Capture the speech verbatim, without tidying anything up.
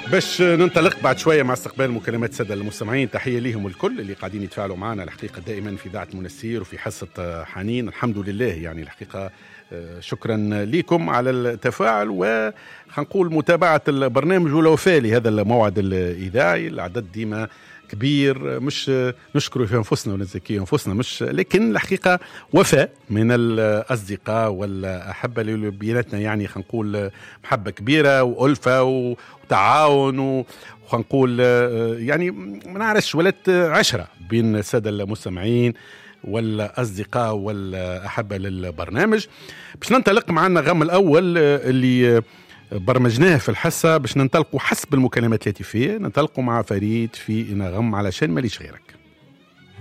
باش ننطلق بعد شويه مع استقبال مكالمات الساده المستمعين. تحيه ليهم الكل اللي قاعدين يتفاعلوا معنا الحقيقه دائما في اذاعه منسير وفي حصه حنين. الحمد لله يعني الحقيقه شكرا لكم على التفاعل وخنقول متابعه البرنامج والوفاء لهذا الموعد الاذاعي. العدد ديما كبير، مش نشكر في انفسنا ونزكي انفسنا، مش لكن الحقيقه وفاء من الاصدقاء والاحبه اللي بيناتنا، يعني خنقول محبه كبيره والفه وتعاون وخنقول يعني ما نعرفش ولات عشره بين الساده المستمعين والاصدقاء والاحبه للبرنامج. باش ننطلق معنا غم الاول اللي برمجناه في الحصة باش ننطلقوا حسب المكالمات التي فيه، ننطلقوا مع فريد في نغم علشان ماليش غيرك.